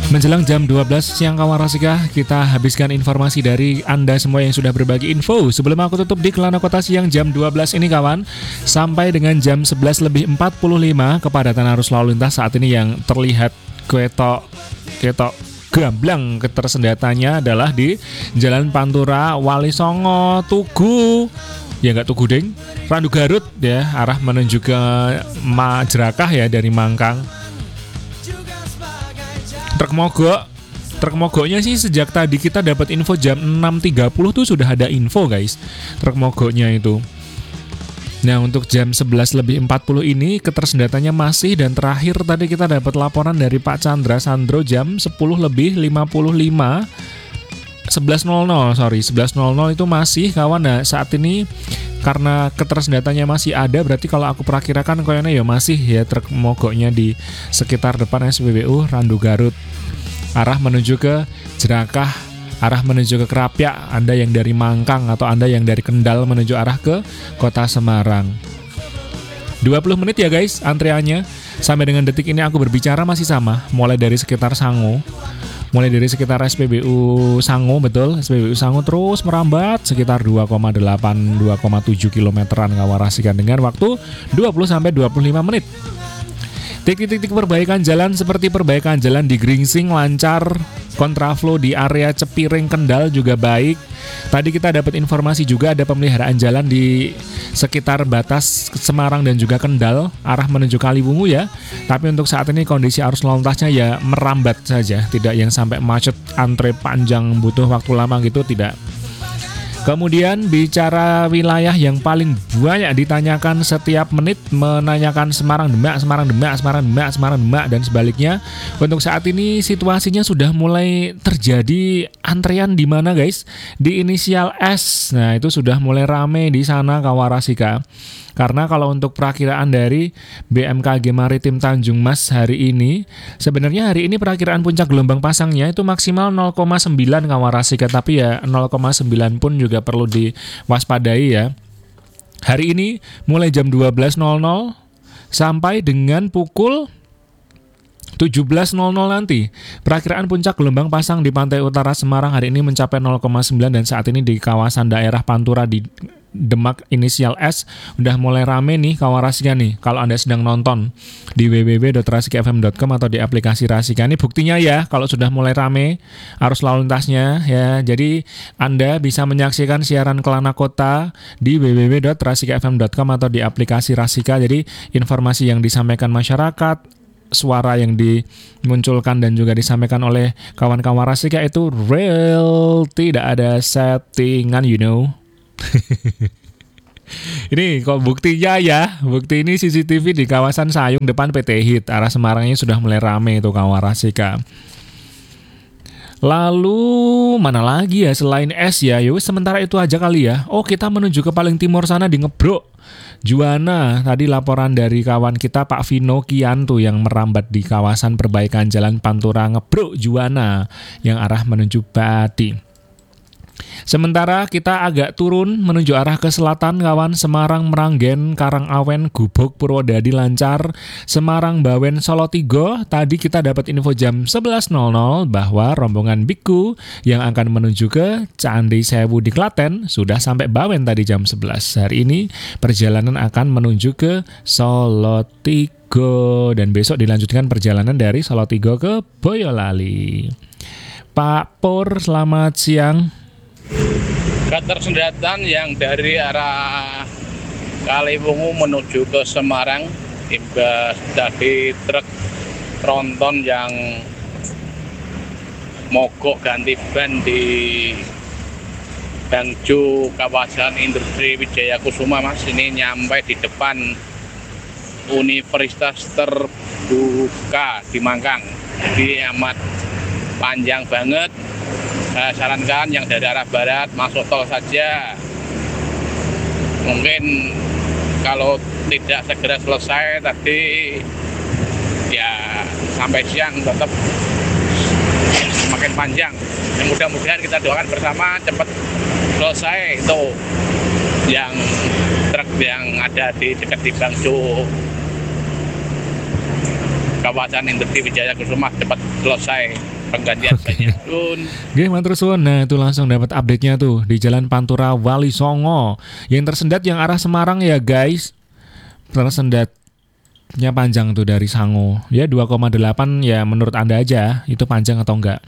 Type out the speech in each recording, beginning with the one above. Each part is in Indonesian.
Menjelang jam 12 siang kawan Rasika, kita habiskan informasi dari Anda semua yang sudah berbagi info. Sebelum aku tutup di Kelana Kota siang jam 12 ini kawan, sampai dengan jam 11 lebih 45 kepadatan arus lalu lintas saat ini yang terlihat ketok gamblang ketersendatannya adalah di Jalan Pantura, Wali Songo, Tugu. Ya nggak Tugu Ding, Randu Garut ya, arah menuju ke Majerakah ya dari Mangkang. Truk mogoknya sih sejak tadi kita dapat info jam 6.30 tuh sudah ada info guys, truk mogoknya itu. Nah untuk jam 11 lebih 40 ini ketersendatannya masih, dan terakhir tadi kita dapat laporan dari Pak Chandra Sandro jam 10 lebih 11.00 itu masih kawan. Nah saat ini karena ketersendatannya masih ada, berarti kalau aku perakirakan kayaknya ya masih ya truk mogoknya di sekitar depan SPBU Randu Garut, arah menuju ke Jerakah, arah menuju ke Krapyak, Anda yang dari Mangkang atau Anda yang dari Kendal menuju arah ke Kota Semarang. 20 menit ya guys antriannya. Sampai dengan detik ini aku berbicara masih sama, mulai dari sekitar Sango. Mulai dari sekitar SPBU Sango, betul, SPBU Sango terus merambat sekitar 2,8-2,7 kilometeran kawarasikan dengan waktu 20-25 menit. Titik-titik perbaikan jalan seperti perbaikan jalan di Gringsing lancar, kontraflow di area Cepiring Kendal juga baik. Tadi kita dapat informasi juga ada pemeliharaan jalan di sekitar batas Semarang dan juga Kendal arah menuju Kaliwungu ya. Tapi untuk saat ini kondisi arus lalu lintasnya ya merambat saja, tidak yang sampai macet, antre panjang, butuh waktu lama gitu, tidak. Kemudian bicara wilayah yang paling banyak ditanyakan setiap menit, menanyakan Semarang Demak, Semarang Demak, Semarang Demak, Semarang Demak dan sebaliknya. Untuk saat ini situasinya sudah mulai terjadi antrean di mana guys? Di inisial S. Nah, itu sudah mulai rame di sana Kawarasika. Karena kalau untuk perakiraan dari BMKG Maritim Tanjung Mas hari ini, sebenarnya hari ini perakiraan puncak gelombang pasangnya itu maksimal 0,9 Kawarasika, tapi ya 0,9 pun juga perlu diwaspadai ya. Hari ini mulai jam 12.00 sampai dengan pukul 17.00 nanti. Perakiraan puncak gelombang pasang di pantai utara Semarang hari ini mencapai 0,9, dan saat ini di kawasan daerah Pantura di Demak inisial S udah mulai rame nih Kawarasika nih. Kalau Anda sedang nonton di www.rasikafm.com atau di aplikasi Rasika, ini buktinya ya kalau sudah mulai rame arus lalu lintasnya ya. Jadi Anda bisa menyaksikan siaran Kelana Kota di www.rasikafm.com atau di aplikasi Rasika. Jadi informasi yang disampaikan masyarakat, suara yang dimunculkan dan juga disampaikan oleh kawan-kawan Rasika itu real, tidak ada settingan, you know. Ini kok buktinya ya, bukti ini CCTV di kawasan Sayung depan PT HIT arah Semarangnya sudah mulai rame itu Kawarasika. Lalu mana lagi ya selain S ya, yowis sementara itu aja kali ya. Oh kita menuju ke paling timur sana di Ngebrok Juwana. Tadi laporan dari kawan kita Pak Vino Kianto yang merambat di kawasan perbaikan Jalan Pantura Ngebrok Juwana yang arah menuju Pati. Sementara kita agak turun menuju arah ke selatan kawan, Semarang Meranggen, Karangawen, Gubuk, Purwodadi lancar, Semarang Bawen, Solo Tigo. Tadi kita dapat info jam 11.00 bahwa rombongan Biku yang akan menuju ke Candi Sewu di Klaten sudah sampai Bawen tadi jam 11. Hari ini perjalanan akan menuju ke Solo Tigo dan besok dilanjutkan perjalanan dari Solo Tigo ke Boyolali. Pak Pur, selamat siang. Ketersendatan yang dari arah Kaliwungu menuju ke Semarang imbas dari truk tronton yang mogok ganti ban di Bangjo kawasan industri Wijaya Kusuma. Mas, ini nyampe di depan Universitas Terbuka di Mangkang. Jadi amat panjang banget. Saya sarankan yang dari arah barat masuk tol saja. Mungkin kalau tidak segera selesai tadi ya sampai siang tetap semakin panjang. Dan mudah-mudahan kita doakan bersama cepat selesai itu yang truk yang ada di dekat di Bangjo kawasan industri Wijaya Kusuma cepat selesai. penggantian bannya Sun. Oke, matur suwun. Nah, itu langsung dapat update-nya tuh di Jalan Pantura Wali Songo. Yang tersendat yang arah Semarang ya, guys. Tersendatnya panjang tuh dari Sango. Ya 2,8 ya menurut Anda aja itu panjang atau enggak.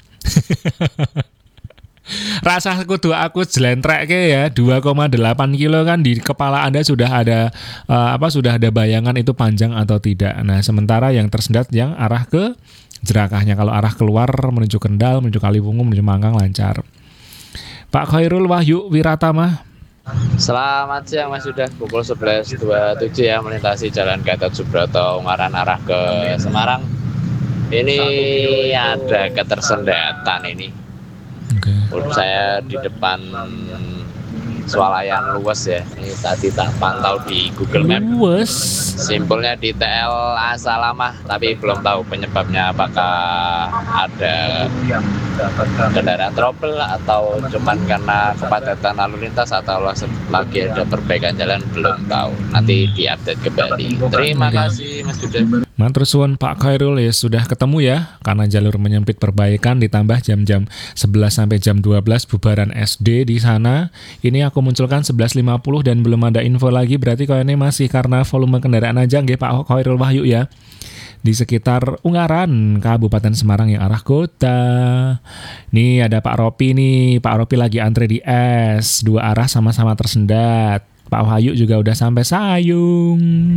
Rasa kudu aku jlentrek ya 2,8 kilo kan di kepala Anda sudah ada sudah ada bayangan itu panjang atau tidak. Nah, sementara yang tersendat yang arah ke Jerakahnya, kalau arah keluar menuju Kendal, menuju Kaliwungu, menuju Mangkang lancar. Pak Khairul Wahyu Wiratama. Selamat siang Mas, sudah pukul 11.27 ya, melintasi Jalan Gatot Subroto Ungaran arah ke Semarang. Ini ada ketersendatan ini. Menurut saya di depan swalayan luwes ya. Ini tadi tak pantau di Google Map. Luwes. Simpulnya di TL Asalamah, tapi belum tahu penyebabnya, apakah ada kendaraan trouble atau cuman karena kepadatan lalu lintas atau lagi ada perbaikan jalan, belum tahu. Nanti diupdate kembali. Terima kasih Mas Duda. Matur suwun Pak Khairul, ya sudah ketemu ya, karena jalur menyempit perbaikan ditambah jam-jam 11 sampai jam 12 bubaran SD di sana. Ini aku munculkan 11.50 dan belum ada info lagi, berarti kayaknya masih karena volume kendaraan aja nggih Pak Khairul Wahyu ya. Di sekitar Ungaran, Kabupaten Semarang yang arah kota. Nih ada Pak Ropi nih, Pak Ropi lagi antre di S, dua arah sama-sama tersendat. Pak Wahyu juga udah sampai Sayung.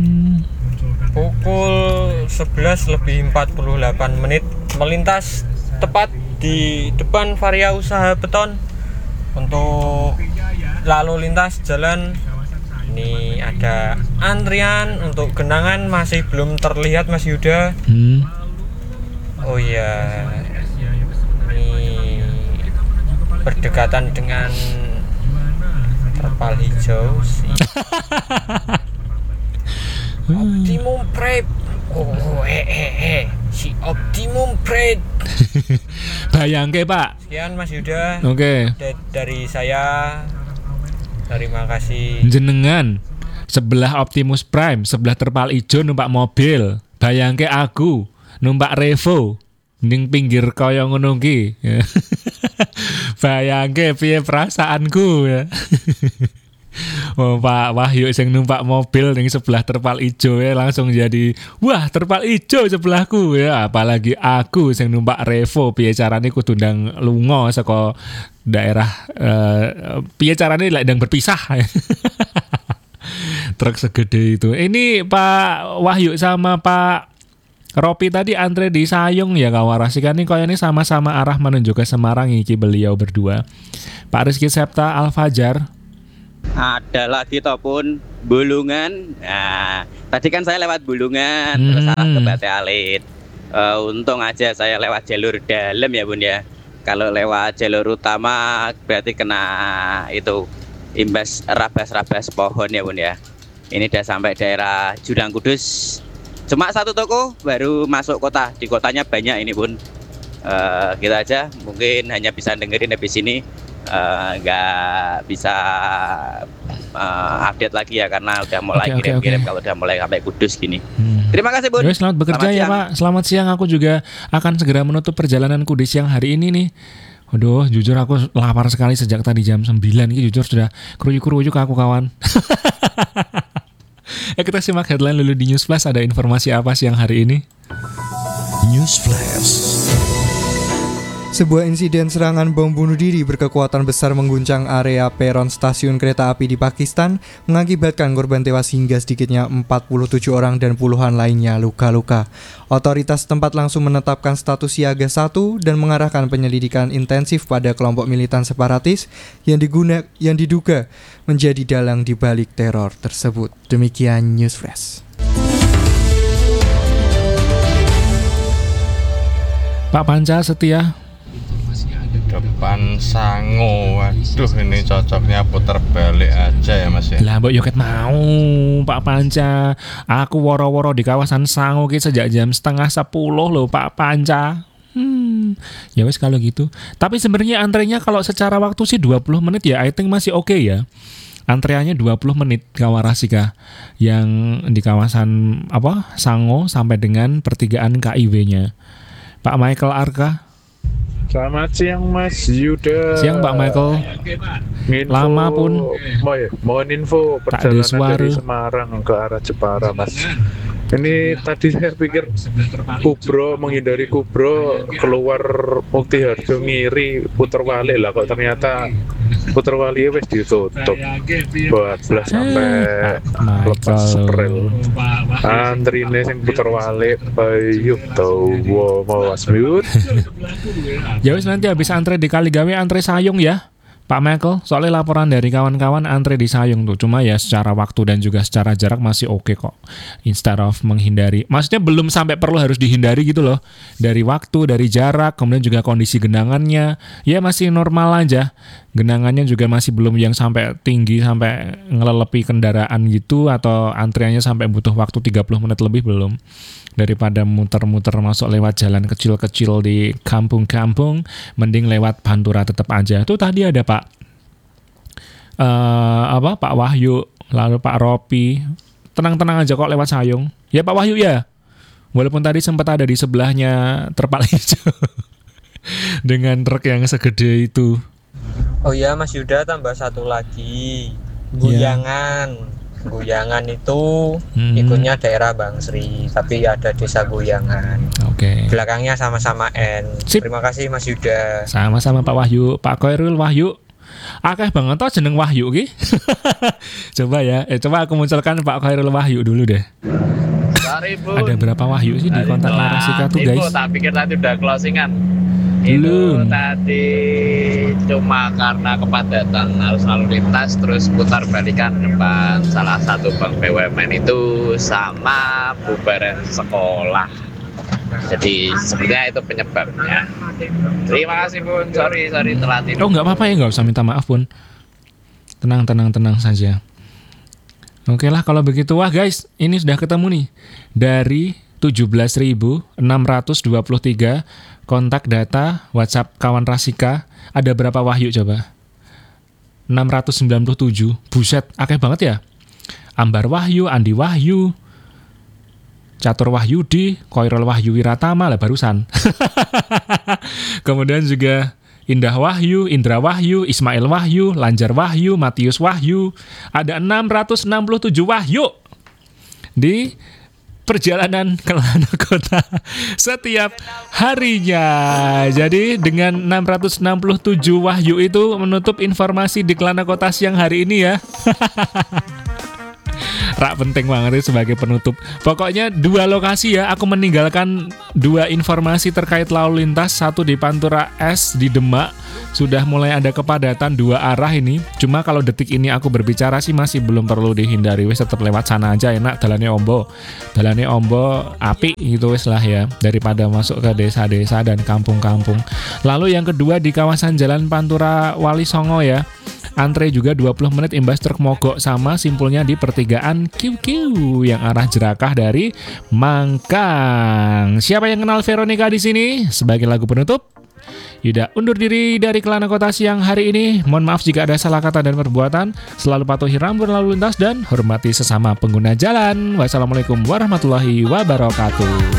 Pukul 11.48 melintas tepat di depan Varia Usaha Beton. Untuk lalu lintas jalan ini ada antrian untuk genangan masih belum terlihat Mas Yuda. Oh iya, ini berdekatan dengan terpal hijau sih. Optimum Prep. Si Optimum Prep. Bayangke Pak. Sekian Mas Yuda. Oke. Dari saya, terima kasih. Jenengan sebelah Optimus Prime, sebelah terpal ijo numpak mobil. Bayangke aku numpak Revo ning pinggir kaya ngono ki. Bayangke piye perasaanku ya. Oh, Pak Wahyu sing numpak mobil ning sebelah terpal ijo ya langsung jadi wah terpal ijo sebelahku ya, apalagi aku sing numpak Revo piye carane kudu ndang lunga saka daerah piye carane lek ndang berpisah. Truk segede itu. Ini Pak Wahyu sama Pak Ropi tadi antre di Sayung ya kawarasikan nih kayaknya sama-sama arah menuju ke Semarang iki beliau berdua. Pak Rizky Septa Al-Fajar. Ada lagi ataupun Bulungan. Nah, tadi kan saya lewat Bulungan terus arah ke Bate Alit. Untung aja saya lewat jalur dalam ya Bun ya. Kalau lewat jalur utama berarti kena itu imbas rabas-rabas pohon ya Bun ya. Ini udah sampai daerah Jurang Kudus. Cuma satu toko baru masuk kota. Di kotanya banyak ini Bun. Gitu aja. Mungkin hanya bisa dengerin habis ini. Nggak bisa update lagi ya karena udah mulai kirim-kirim kalau udah mulai sampai Kudus gini. Terima kasih Bun. Selamat bekerja ya Pak. Selamat siang. Aku juga akan segera menutup perjalananku di siang hari ini nih. Aduh, jujur aku lapar sekali sejak tadi jam 9 ini, jujur sudah keruyuk-keruyuk aku kawan. Kita simak headline dulu di News Flash, ada informasi apa siang hari ini? News Flash. Sebuah insiden serangan bom bunuh diri berkekuatan besar mengguncang area peron stasiun kereta api di Pakistan mengakibatkan korban tewas hingga sedikitnya 47 orang dan puluhan lainnya luka-luka. Otoritas tempat langsung menetapkan status siaga 1 dan mengarahkan penyelidikan intensif pada kelompok militan separatis yang diduga menjadi dalang di balik teror tersebut. Demikian News Flash. Pak Panca Setia. Depan Sango, waduh ini cocoknya putar balik aja ya Mas ya. Lah mbok yoket mau Pak Panca. Aku woro-woro di kawasan Sango ki sejak jam 9:30 loh Pak Panca. Ya wes kalau gitu. Tapi sebenarnya antrenya kalau secara waktu sih 20 menit ya, I think masih oke ya. Antreannya 20 menit kawarasika yang di kawasan Sango sampai dengan pertigaan KIW-nya. Pak Michael Arka. Selamat siang Mas Yuda. Siang Pak Michael. Info, Lama pun. Mohon info Tak ada perjalanan suara. dari Semarang ke arah Jepara Mas. Ini tadi saya pikir Kubro, menghindari Kubro, keluar Muktiharjo ngiri puter walik lah, kok ternyata puter walik wes ditutup buat belas sampai lepas sprel. Antrine sing puter walik bayu tau mau wasmiut. Ya wis, nanti habis antre di Kaligawe antre Sayung ya Pak Michael, soalnya laporan dari kawan-kawan antre di Sayung tuh. Cuma ya secara waktu dan juga secara jarak masih oke kok. Instead of menghindari, maksudnya belum sampai perlu harus dihindari gitu loh. Dari waktu, dari jarak, kemudian juga kondisi genangannya, ya masih normal aja. Genangannya juga masih belum yang sampai tinggi, sampai ngelelepi kendaraan gitu, atau antriannya sampai butuh waktu 30 menit lebih, belum. Daripada muter-muter masuk lewat jalan kecil-kecil di kampung-kampung, mending lewat Pantura tetap aja. Tuh tadi ada Pak Pak Wahyu, lalu Pak Ropi. Tenang-tenang aja kok lewat Sayung. Ya Pak Wahyu ya. Walaupun tadi sempat ada di sebelahnya terpal hijau dengan truk yang segede itu. Oh iya Mas Yuda, tambah satu lagi. Guyangan. Guyangan itu ikutnya daerah Bangsri, tapi ada desa Guyangan. Oke. Belakangnya sama-sama N. Sip. Terima kasih Mas Yuda. Sama-sama Pak Wahyu, Pak Koirul Wahyu. Akeh banget toh jeneng Wahyu ki. Coba ya, coba aku munculkan Pak Koirul Wahyu dulu deh. Sorry Bun. Ada berapa Wahyu sih di kontak Narasika tuh guys? Tak pikir tadi udah closingan. Belum. Itu tadi cuma karena kepadatan arus lalu lintas, terus putar balikan depan salah satu bank BUMN itu sama bubaran sekolah. Jadi sebenarnya itu penyebabnya. Terima kasih Bun, sorry telat ini. Oh nggak apa-apa ya, nggak usah minta maaf Bun. Tenang saja. Oke lah kalau begitu. Wah guys, ini sudah ketemu nih. Dari 17.623 kontak data WhatsApp kawan Rasika, ada berapa Wahyu coba? 697. Buset, akeh banget ya. Ambar Wahyu, Andi Wahyu, Catur Wahyudi, Koirul Wahyu Wiratama lah barusan. Kemudian juga Indah Wahyu, Indra Wahyu, Ismail Wahyu, Lanjar Wahyu, Matius Wahyu. Ada 667 Wahyu di perjalanan ke Lana Kota setiap harinya. Jadi dengan 667 Wahyu itu menutup informasi di Kelana Kota siang hari ini ya. Rak penting banget itu sebagai penutup. Pokoknya 2 lokasi ya. Aku meninggalkan 2 informasi terkait lalu lintas. Satu di Pantura S di Demak. Sudah mulai ada kepadatan 2 arah ini. Cuma kalau detik ini aku berbicara sih masih belum perlu dihindari. Wes tetap lewat sana aja enak. Dalane ombo api gitu wes lah ya. Daripada masuk ke desa-desa dan kampung-kampung. Lalu yang kedua di kawasan Jalan Pantura Wali Songo ya. Antre juga 20 menit imbas truk mogok, sama simpulnya di pertigaan QQ yang arah Jerakah dari Mangkang. Siapa yang kenal Veronica di sini? Sebagai lagu penutup, Yuda undur diri dari Kelana Kota siang hari ini. Mohon maaf jika ada salah kata dan perbuatan. Selalu patuhi rambu lalu lintas dan hormati sesama pengguna jalan. Wassalamualaikum warahmatullahi wabarakatuh.